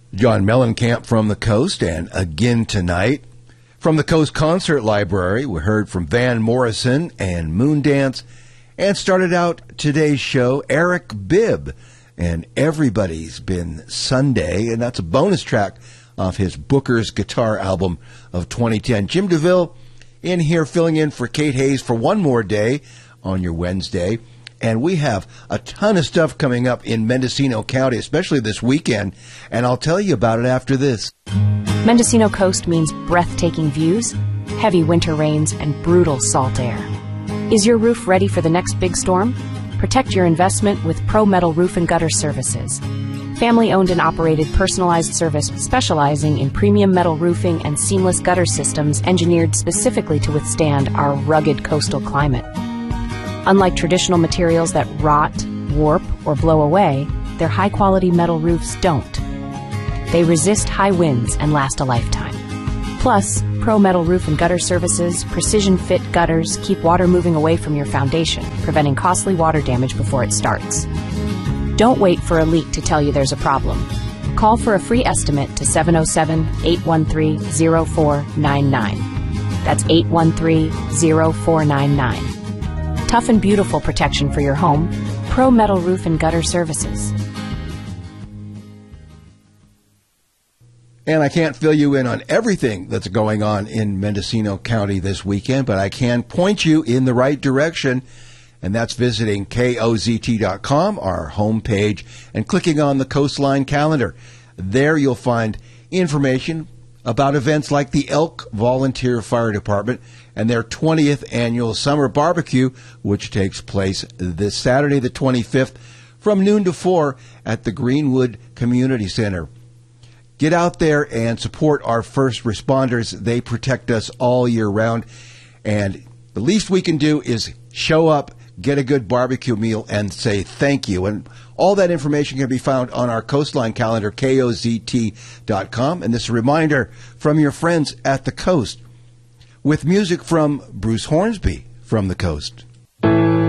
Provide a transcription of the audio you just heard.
John Mellencamp from the Coast, and again tonight from the Coast Concert Library, we heard from Van Morrison and Moondance, and started out today's show, Eric Bibb, and Everybody's Been Sunday, and that's a bonus track off his Booker's Guitar album of 2010. Jim DeVille in here filling in for Kate Hayes for one more day on your Wednesday. And we have a ton of stuff coming up in Mendocino County, especially this weekend, and I'll tell you about it after this. Mendocino Coast means breathtaking views, heavy winter rains, and brutal salt air. Is your roof ready for the next big storm? Protect your investment with Pro Metal Roof and Gutter Services. Family-owned and operated personalized service specializing in premium metal roofing and seamless gutter systems engineered specifically to withstand our rugged coastal climate. Unlike traditional materials that rot, warp, or blow away, their high-quality metal roofs don't. They resist high winds and last a lifetime. Plus, Pro Metal Roof and Gutter Services precision-fit gutters keep water moving away from your foundation, preventing costly water damage before it starts. Don't wait for a leak to tell you there's a problem. Call for a free estimate to 707-813-0499. That's 813-0499. Tough and beautiful protection for your home. Pro Metal Roof and Gutter Services. And I can't fill you in on everything that's going on in Mendocino County this weekend, but I can point you in the right direction, and that's visiting KOZT.com, our homepage, and clicking on the Coastline Calendar. There you'll find information about events like the Elk Volunteer Fire Department and their 20th annual summer barbecue, which takes place this Saturday, the 25th, from noon to 4 at the Greenwood Community Center. Get out there and support our first responders. They protect us all year round, and the least we can do is show up, get a good barbecue meal, and say thank you. And all that information can be found on our Coastline Calendar, KOZT.com. And this is a reminder from your friends at the Coast, with music from Bruce Hornsby from the Coast.